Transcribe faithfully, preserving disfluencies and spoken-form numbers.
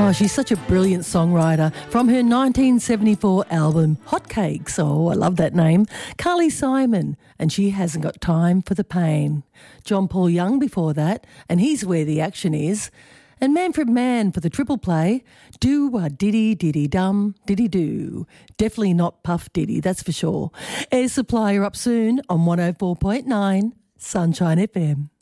Oh, she's such a brilliant songwriter. From her nineteen seventy-four album, Hotcakes, oh, I love that name, Carly Simon, and She Hasn't Got Time for the Pain. John Paul Young before that, and He's Where the Action Is. And Manfred Mann for the triple play, Do-a diddy diddy dum diddy do. Definitely not Puff Diddy, that's for sure. Air Supply are up soon on one oh four point nine Sunshine F M.